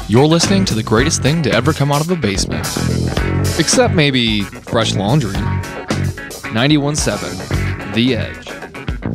You're listening to the greatest thing to ever come out of a basement. Except maybe fresh laundry. 91.7 The Edge.